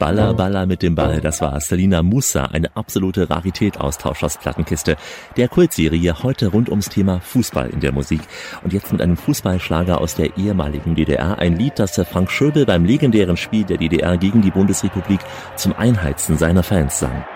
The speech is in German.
Baller, Baller mit dem Ball, das war Selina Musa, eine absolute Rarität aus Tauschers Plattenkiste. Der Kultserie heute rund ums Thema Fußball in der Musik. Und jetzt mit einem Fußballschlager aus der ehemaligen DDR, ein Lied, das Frank Schöbel beim legendären Spiel der DDR gegen die Bundesrepublik zum Einheizen seiner Fans sang.